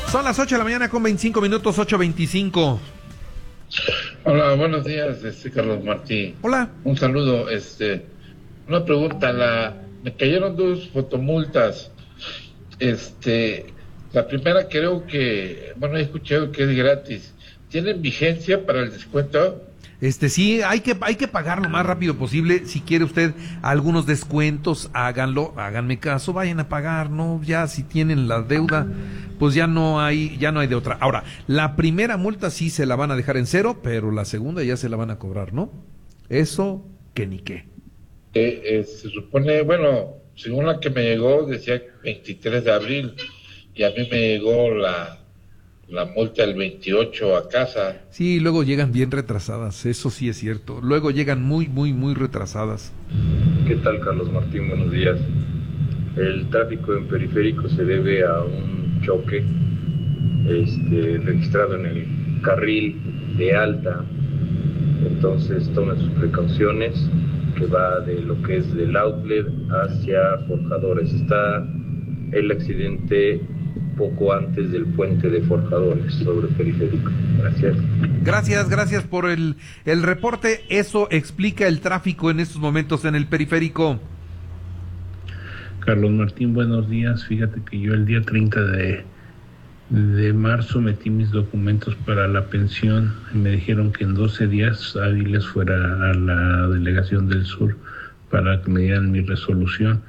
Son las 8 de la mañana con 25 minutos, 8:25. Hola, buenos días, Carlos Martín. Hola. Un saludo, una pregunta, me cayeron 2 fotomultas. La primera creo que, he escuchado que es gratis. ¿Tienen vigencia para el descuento? Sí, hay que pagar lo más rápido posible. Si quiere usted algunos descuentos, háganme caso, vayan a pagar, ¿no? Ya si tienen la deuda, pues ya no hay de otra. Ahora, la primera multa sí se la van a dejar en cero, pero la segunda ya se la van a cobrar, ¿no? Eso que ni qué. Se supone, según la que me llegó, decía 23 de abril, y a mí me llegó la multa el 28 a casa. Sí, luego llegan bien retrasadas, eso sí es cierto. Luego llegan muy, muy, muy retrasadas. ¿Qué tal, Carlos Martín? Buenos días. El tráfico en periférico se debe a un choque registrado en el carril de alta. Entonces tomen sus precauciones, que va de lo que es del outlet hacia Forjadores. Está el accidente poco antes del puente de Forjadores sobre periférico. Gracias por el reporte. Eso explica el tráfico en estos momentos en el periférico. Carlos Martín, buenos días. Fíjate que yo el día 30 de marzo metí mis documentos para la pensión y me dijeron que en 12 días hábiles fuera a la delegación del sur para que me dieran mi resolución.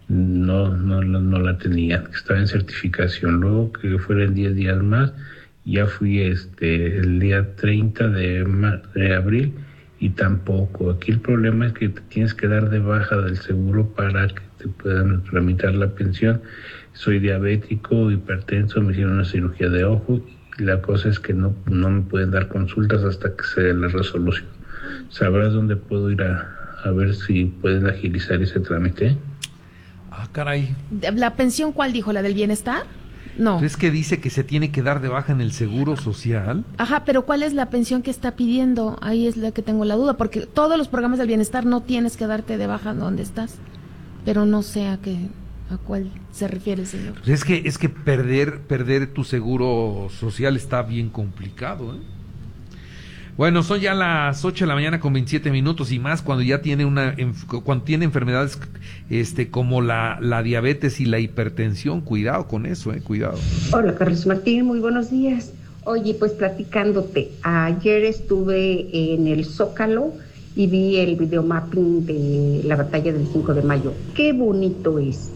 No la tenía, estaba en certificación. Luego que fueran 10 días más, ya fui el día 30 de abril y tampoco. Aquí el problema es que te tienes que dar de baja del seguro para que te puedan tramitar la pensión. Soy diabético, hipertenso, me hicieron una cirugía de ojo y la cosa es que no me pueden dar consultas hasta que se dé la resolución. ¿Sabrás dónde puedo ir a ver si pueden agilizar ese trámite? Ah, caray. ¿La pensión cuál dijo? ¿La del bienestar? No. ¿Es que dice que se tiene que dar de baja en el seguro social? Ajá, pero ¿cuál es la pensión que está pidiendo? Ahí es la que tengo la duda, porque todos los programas del bienestar no tienes que darte de baja donde estás, pero no sé a cuál se refiere el señor. Pues es que perder tu seguro social está bien complicado, ¿eh? Bueno, son ya las 8 de la mañana con 27 minutos y más cuando ya tiene cuando tiene enfermedades como la diabetes y la hipertensión. Cuidado con eso, cuidado. Hola, Carlos Martín, muy buenos días. Oye, pues platicándote, ayer estuve en el Zócalo y vi el videomapping de la batalla del 5 de mayo. Qué bonito es.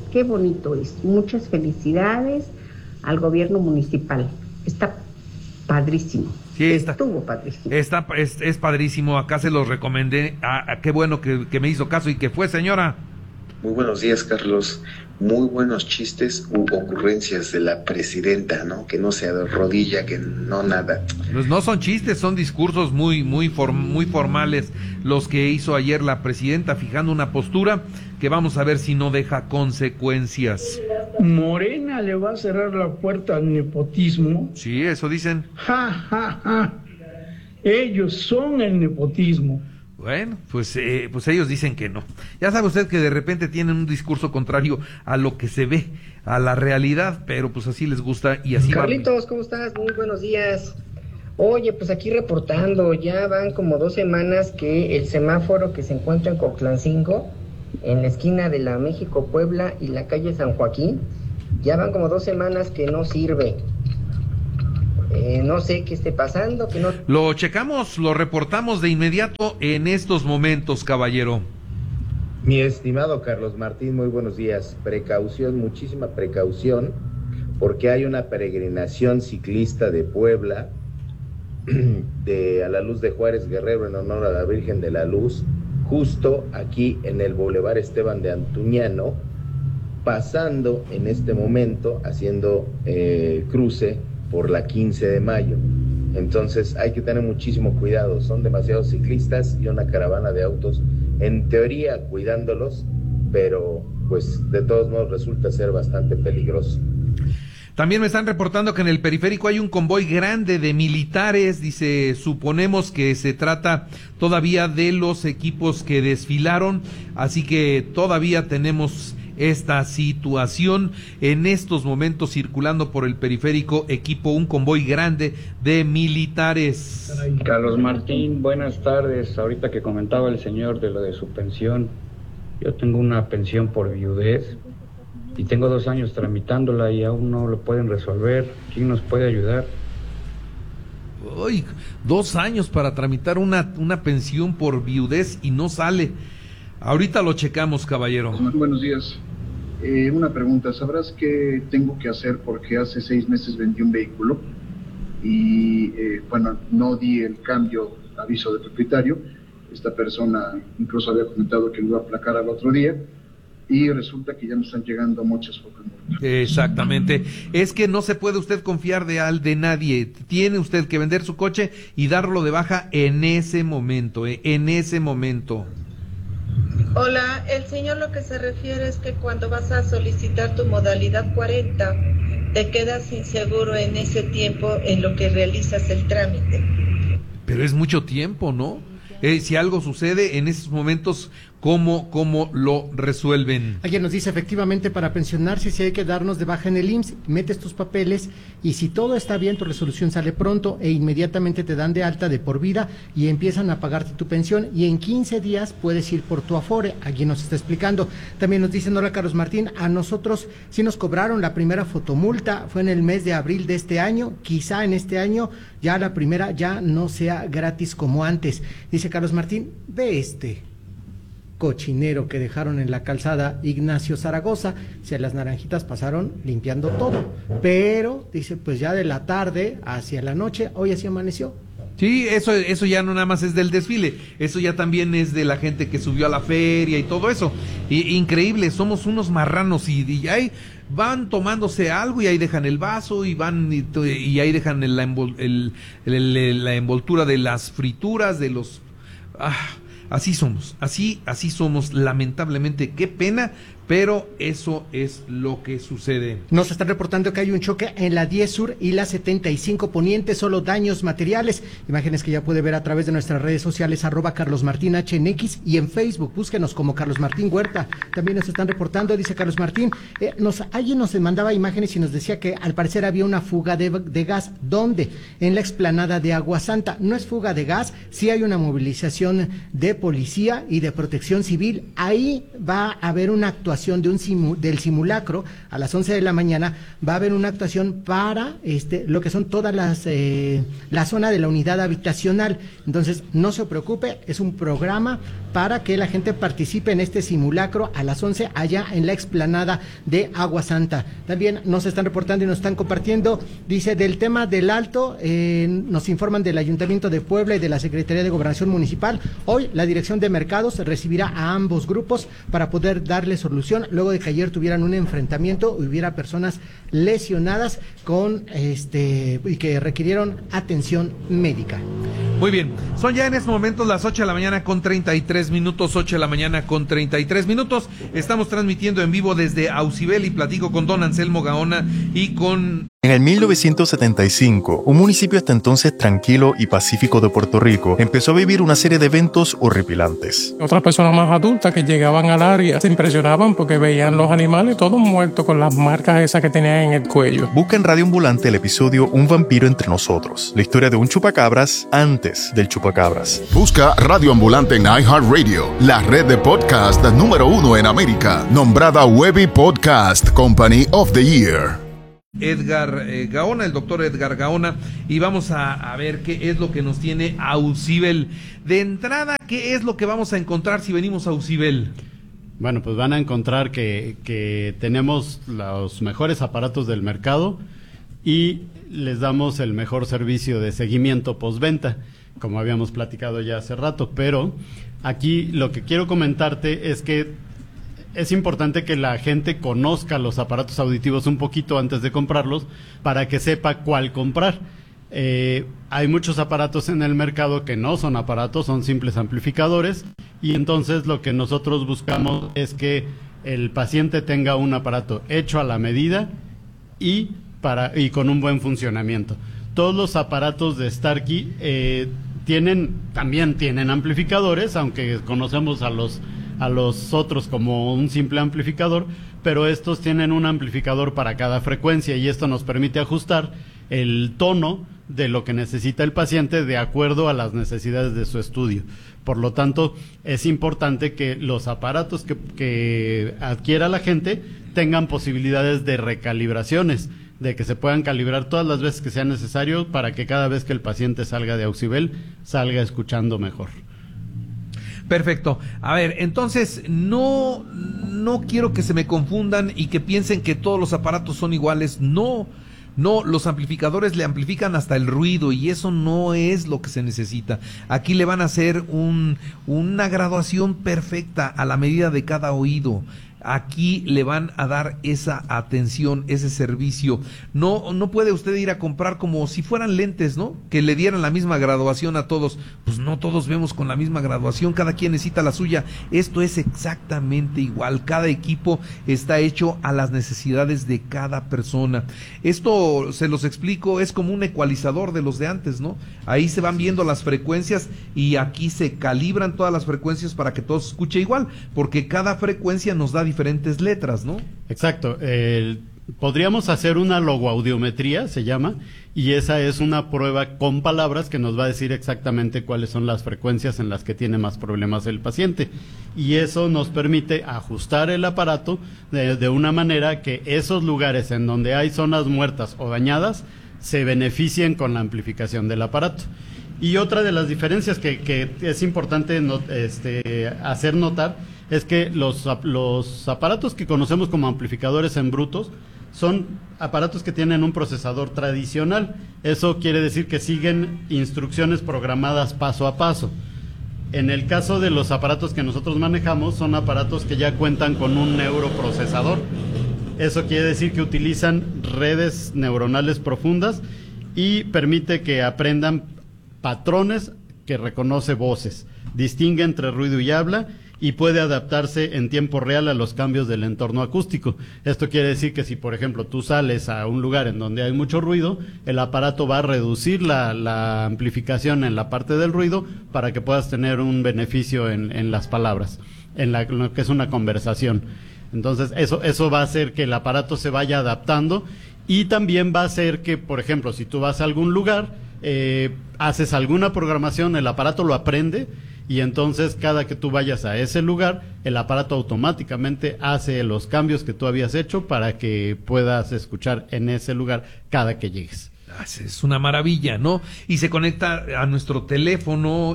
Muchas felicidades al gobierno municipal. Está padrísimo. Sí, estuvo padrísimo. Es padrísimo, acá se los recomendé. Qué bueno que me hizo caso y que fue, señora. Muy buenos días, Carlos. Muy buenos chistes u ocurrencias de la presidenta, ¿no? Que no se arrodilla, que no nada. Pues no son chistes, son discursos muy formales los que hizo ayer la presidenta, fijando una postura que vamos a ver si no deja consecuencias. Morena le va a cerrar la puerta al nepotismo. Sí, eso dicen. Ja. Ellos son el nepotismo. Bueno, pues ellos dicen que no. Ya sabe usted que de repente tienen un discurso contrario a lo que se ve, a la realidad, pero pues así les gusta y así va. Carlitos, ¿cómo estás? Muy buenos días. Oye, pues aquí reportando, ya van como 2 semanas que el semáforo que se encuentra en Coxlancingo, en la esquina de la México-Puebla y la calle San Joaquín, ya van como 2 semanas que no sirve. No sé qué esté pasando, que no... Lo checamos, lo reportamos de inmediato en estos momentos, caballero. Mi estimado Carlos Martín, muy buenos días. Precaución, muchísima precaución, porque hay una peregrinación ciclista de Puebla, a la Luz de Juárez Guerrero, en honor a la Virgen de la Luz, justo aquí en el Boulevard Esteban de Antuñano, pasando en este momento, haciendo cruce por la 15 de mayo. Entonces hay que tener muchísimo cuidado, son demasiados ciclistas y una caravana de autos, en teoría cuidándolos, pero pues de todos modos resulta ser bastante peligroso. También me están reportando que en el periférico hay un convoy grande de militares, dice, suponemos que se trata todavía de los equipos que desfilaron, así que todavía tenemos esta situación. En estos momentos circulando por el periférico un convoy grande de militares. Carlos Martín, buenas tardes. Ahorita que comentaba el señor de lo de su pensión, yo tengo una pensión por viudez y tengo 2 años tramitándola y aún no lo pueden resolver. ¿Quién nos puede ayudar? Uy, 2 años para tramitar una pensión por viudez y no sale. Ahorita lo checamos, caballero. Buenos días. Una pregunta, ¿sabrás qué tengo que hacer? Porque hace 6 meses vendí un vehículo y no di el cambio, aviso de propietario. Esta persona incluso había comentado que lo iba a aplacar al otro día y resulta que ya me están llegando muchas focas. Exactamente. Es que no se puede usted confiar de nadie. Tiene usted que vender su coche y darlo de baja en ese momento, Hola, el señor lo que se refiere es que cuando vas a solicitar tu modalidad 40, te quedas inseguro en ese tiempo en lo que realizas el trámite. Pero es mucho tiempo, ¿no? Si algo sucede en esos momentos, ¿cómo lo resuelven? Alguien nos dice, efectivamente, para pensionarse si hay que darnos de baja en el IMSS, metes tus papeles y si todo está bien, tu resolución sale pronto e inmediatamente te dan de alta de por vida y empiezan a pagarte tu pensión y en 15 días puedes ir por tu Afore. Alguien nos está explicando. También nos dicen, hola Carlos Martín, a nosotros sí nos cobraron la primera fotomulta, fue en el mes de abril de este año, quizá en este año ya la primera ya no sea gratis como antes. Dice Carlos Martín, ve cochinero que dejaron en la calzada Ignacio Zaragoza, si a las naranjitas pasaron limpiando todo, pero dice pues ya de la tarde hacia la noche, hoy así amaneció. Sí, eso ya no nada más es del desfile, eso ya también es de la gente que subió a la feria y todo eso. Increíble, somos unos marranos y ahí van tomándose algo y ahí dejan el vaso y van y ahí dejan la envoltura de las frituras, de los... Así somos, lamentablemente, qué pena, pero eso es lo que sucede. Nos están reportando que hay un choque en la 10 Sur y la 75 Poniente, solo daños materiales. Imágenes que ya puede ver a través de nuestras redes sociales, @CarlosMartinHNX y en Facebook, búsquenos como Carlos Martín Huerta. También nos están reportando, dice Carlos Martín, alguien nos mandaba imágenes y nos decía que al parecer había una fuga de gas. ¿Dónde? En la explanada de Agua Santa. No es fuga de gas, sí hay una movilización de policía y de protección civil. Ahí va a haber una actuación del simulacro a las 11 de la mañana, va a haber una actuación para lo que son todas la zona de la unidad habitacional. Entonces, no se preocupe, es un programa para que la gente participe en este simulacro a las 11 allá en la explanada de Agua Santa. También nos están reportando y nos están compartiendo, dice, del tema del Alto, nos informan del Ayuntamiento de Puebla y de la Secretaría de Gobernación Municipal. Hoy la Dirección de Mercados recibirá a ambos grupos para poder darle solución luego de que ayer tuvieran un enfrentamiento, hubiera personas lesionadas y que requirieron atención médica. Muy bien, son ya en este momento las 8 de la mañana con 33 minutos, 8 de la mañana con 33 minutos. Estamos transmitiendo en vivo desde Aucibel y platico con don Anselmo Gaona y con... En el 1975, un municipio hasta entonces tranquilo y pacífico de Puerto Rico empezó a vivir una serie de eventos horripilantes. Otras personas más adultas que llegaban al área se impresionaban porque veían los animales todos muertos con las marcas esas que tenían en el cuello. Busca en Radio Ambulante el episodio Un vampiro entre nosotros, la historia de un chupacabras antes del chupacabras. Busca Radio Ambulante en iHeartRadio, la red de podcast número 1 en América, nombrada Webby Podcast Company of the Year. Edgar Gaona, el doctor Edgar Gaona, y vamos a ver qué es lo que nos tiene Aucibel. De entrada, ¿qué es lo que vamos a encontrar si venimos a Aucibel? Bueno, pues van a encontrar que tenemos los mejores aparatos del mercado y les damos el mejor servicio de seguimiento postventa, como habíamos platicado ya hace rato, pero aquí lo que quiero comentarte es que es importante que la gente conozca los aparatos auditivos un poquito antes de comprarlos para que sepa cuál comprar. Hay muchos aparatos en el mercado que no son aparatos, son simples amplificadores, y entonces lo que nosotros buscamos es que el paciente tenga un aparato hecho a la medida y con un buen funcionamiento. Todos los aparatos de Starkey también tienen amplificadores, aunque conocemos a los otros como un simple amplificador, pero estos tienen un amplificador para cada frecuencia y esto nos permite ajustar el tono de lo que necesita el paciente de acuerdo a las necesidades de su estudio. Por lo tanto, es importante que los aparatos que adquiera la gente tengan posibilidades de recalibraciones, de que se puedan calibrar todas las veces que sea necesario para que cada vez que el paciente salga de Auxibel salga escuchando mejor. Perfecto. A ver, entonces no quiero que se me confundan y que piensen que todos los aparatos son iguales. No, los amplificadores le amplifican hasta el ruido y eso no es lo que se necesita. Aquí le van a hacer una graduación perfecta a la medida de cada oído. Aquí le van a dar esa atención, ese servicio. No puede usted ir a comprar como si fueran lentes, ¿no? Que le dieran la misma graduación a todos. Pues no todos vemos con la misma graduación, cada quien necesita la suya. Esto es exactamente igual. Cada equipo está hecho a las necesidades de cada persona. Esto, se los explico, es como un ecualizador de los de antes, ¿no? Ahí se van viendo las frecuencias y aquí se calibran todas las frecuencias para que todo se escuche igual, porque cada frecuencia nos da diferentes letras, ¿no? Exacto. Podríamos hacer una logoaudiometría, se llama, y esa es una prueba con palabras que nos va a decir exactamente cuáles son las frecuencias en las que tiene más problemas el paciente. Y eso nos permite ajustar el aparato de una manera que esos lugares en donde hay zonas muertas o dañadas se beneficien con la amplificación del aparato. Y otra de las diferencias que es importante hacer notar es que los aparatos que conocemos como amplificadores en brutos son aparatos que tienen un procesador tradicional. Eso quiere decir que siguen instrucciones programadas paso a paso. En el caso de los aparatos que nosotros manejamos, son aparatos que ya cuentan con un neuroprocesador. Eso quiere decir que utilizan redes neuronales profundas y permite que aprendan patrones que reconoce voces, distingue entre ruido y habla y puede adaptarse en tiempo real a los cambios del entorno acústico. Esto quiere decir que si, por ejemplo, tú sales a un lugar en donde hay mucho ruido, el aparato va a reducir la amplificación en la parte del ruido para que puedas tener un beneficio en las palabras, en lo que es una conversación. Entonces, eso va a hacer que el aparato se vaya adaptando y también va a hacer que, por ejemplo, si tú vas a algún lugar, haces alguna programación, el aparato lo aprende y entonces cada que tú vayas a ese lugar, el aparato automáticamente hace los cambios que tú habías hecho para que puedas escuchar en ese lugar cada que llegues. Es una maravilla, ¿no? Y se conecta a nuestro teléfono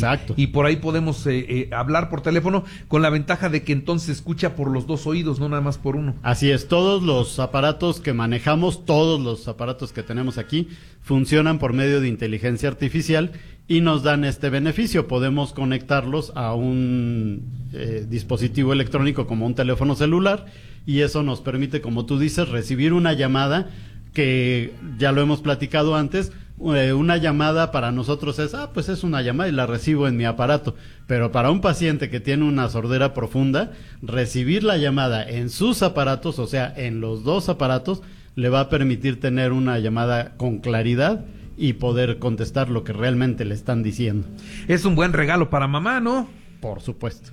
y por ahí podemos hablar por teléfono con la ventaja de que entonces escucha por los dos oídos, no nada más por uno. Así es, todos los aparatos que manejamos, todos los aparatos que tenemos aquí funcionan por medio de inteligencia artificial y nos dan este beneficio. Podemos conectarlos a un dispositivo electrónico como un teléfono celular y eso nos permite, como tú dices, recibir una llamada que ya lo hemos platicado antes. Una llamada para nosotros es, pues es una llamada y la recibo en mi aparato, pero para un paciente que tiene una sordera profunda, recibir la llamada en sus aparatos, o sea, en los dos aparatos, le va a permitir tener una llamada con claridad y poder contestar lo que realmente le están diciendo. Es un buen regalo para mamá, ¿no? Por supuesto.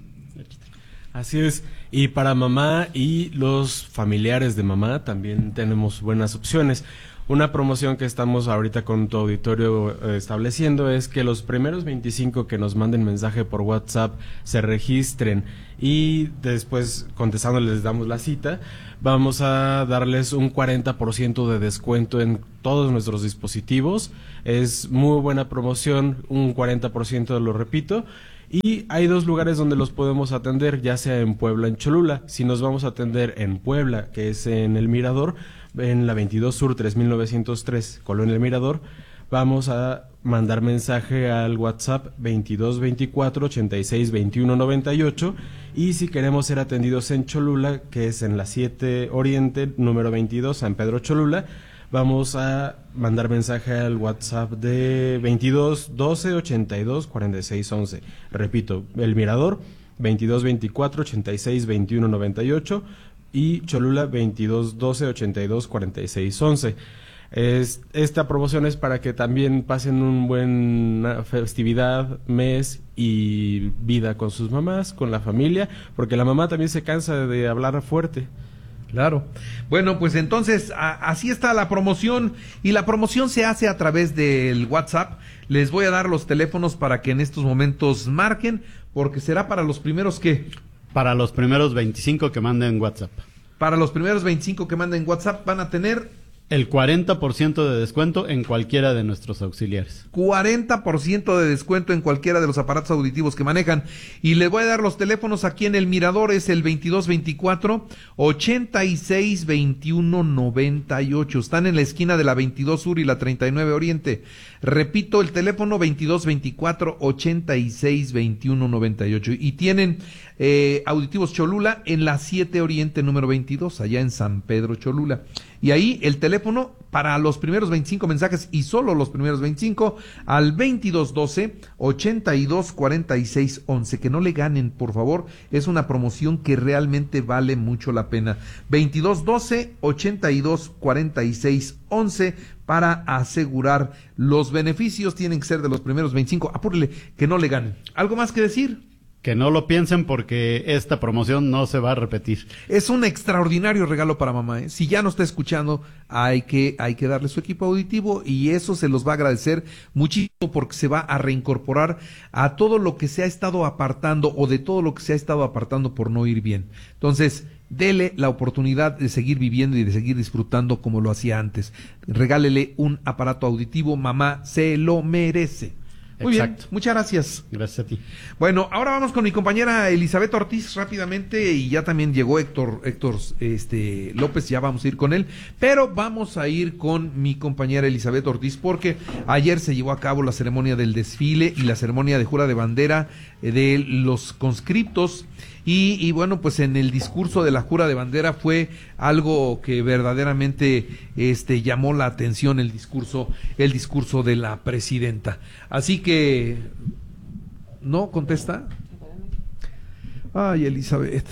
Así es, y para mamá y los familiares de mamá también tenemos buenas opciones. Una promoción que estamos ahorita con tu auditorio estableciendo es que los primeros 25 que nos manden mensaje por WhatsApp se registren y después contestándoles les damos la cita, vamos a darles un 40% de descuento en todos nuestros dispositivos. Es muy buena promoción, un 40%, lo repito. Y hay dos lugares donde los podemos atender, ya sea en Puebla, en Cholula. Si nos vamos a atender en Puebla, que es en El Mirador, en la 22 Sur 3903, Colonia El Mirador, vamos a mandar mensaje al WhatsApp 2224 86 21 98. Y si queremos ser atendidos en Cholula, que es en la 7 Oriente, número 22, San Pedro Cholula, vamos a mandar mensaje al WhatsApp de 22 12 82 46 11. Repito, El Mirador 22 24 86 21 98 y Cholula 22 12 82 46 11. Esta promoción es para que también pasen un buen festividad, mes y vida con sus mamás, con la familia, porque la mamá también se cansa de hablar fuerte. Claro. Bueno, pues entonces así está la promoción, y la promoción se hace a través del WhatsApp. Les voy a dar los teléfonos para que en estos momentos marquen, porque será para los primeros que... Para los primeros 25 que manden WhatsApp. Para los primeros 25 que manden WhatsApp van a tener... El 40% de descuento en cualquiera de nuestros auxiliares. 40% de descuento en cualquiera de los aparatos auditivos que manejan. Y les voy a dar los teléfonos aquí en El Mirador, es el 2224-862198. Están en la esquina de la 22 Sur y la 39 Oriente. Repito, el teléfono 2224-862198. Y tienen auditivos Cholula en la 7 Oriente número 22, allá en San Pedro Cholula. Y ahí el teléfono para los primeros 25 mensajes, y solo los primeros 25, al 2212-824611. Que no le ganen, por favor. Es una promoción que realmente vale mucho la pena. 2212-824611 para asegurar los beneficios. Tienen que ser de los primeros 25. Apúrele, que no le ganen. ¿Algo más que decir? Que no lo piensen, porque esta promoción no se va a repetir. Es un extraordinario regalo para mamá, ¿eh? Si ya no está escuchando, hay que darle su equipo auditivo, y eso se los va a agradecer muchísimo, porque se va a reincorporar a todo lo que se ha estado apartando, o de todo lo que se ha estado apartando por no oír bien. Entonces, dele la oportunidad de seguir viviendo y de seguir disfrutando como lo hacía antes. Regálele un aparato auditivo, mamá se lo merece. Muy Exacto. bien, muchas gracias. Gracias a ti. Bueno, ahora vamos con mi compañera Elizabeth Ortiz rápidamente, y ya también llegó Héctor López, ya vamos a ir con él, pero vamos a ir con mi compañera Elizabeth Ortiz, porque ayer se llevó a cabo la ceremonia del desfile y la ceremonia de jura de bandera de los conscriptos. Y bueno, pues en el discurso de la jura de bandera fue algo que verdaderamente llamó la atención, el discurso de la presidenta. Así que ¿no contesta? Ay, Elizabeth.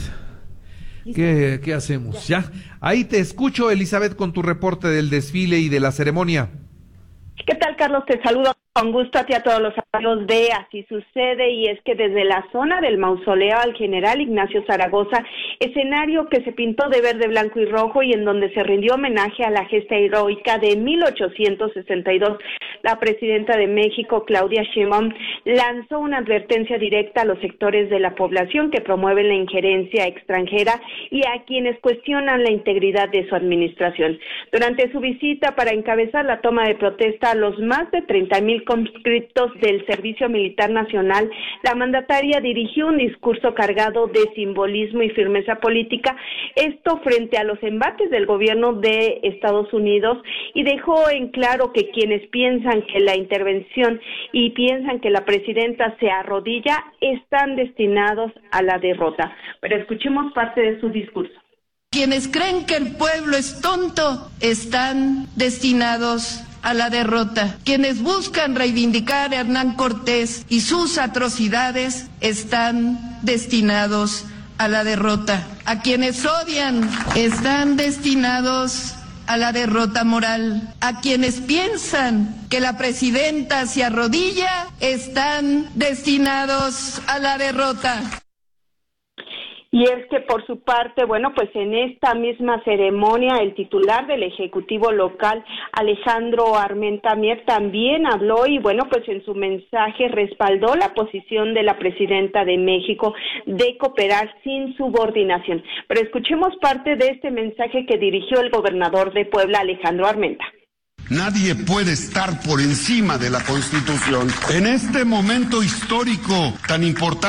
¿Qué hacemos? ¿Ya? Ahí te escucho, Elizabeth, con tu reporte del desfile y de la ceremonia. ¿Qué tal, Carlos? Te saludo con gusto a ti, a todos los amigos de Así Sucede, y es que desde la zona del mausoleo al general Ignacio Zaragoza, escenario que se pintó de verde, blanco y rojo, y en donde se rindió homenaje a la gesta heroica de 1862, la presidenta de México, Claudia Sheinbaum, lanzó una advertencia directa a los sectores de la población que promueven la injerencia extranjera y a quienes cuestionan la integridad de su administración. Durante su visita para encabezar la toma de protesta a los más de 30,000 conscriptos del Servicio Militar Nacional, la mandataria dirigió un discurso cargado de simbolismo y firmeza política, esto frente a los embates del gobierno de Estados Unidos, y dejó en claro que quienes piensan que la intervención y piensan que la presidenta se arrodilla están destinados a la derrota. Pero escuchemos parte de su discurso. Quienes creen que el pueblo es tonto están destinados a la derrota. Quienes buscan reivindicar a Hernán Cortés y sus atrocidades están destinados a la derrota. A quienes odian están destinados a la derrota moral. A quienes piensan que la presidenta se arrodilla están destinados a la derrota. Y es que por su parte, bueno, pues en esta misma ceremonia el titular del Ejecutivo local, Alejandro Armenta Mier, también habló y bueno, pues en su mensaje respaldó la posición de la presidenta de México de cooperar sin subordinación. Pero escuchemos parte de este mensaje que dirigió el gobernador de Puebla, Alejandro Armenta. Nadie puede estar por encima de la Constitución. En este momento histórico tan importante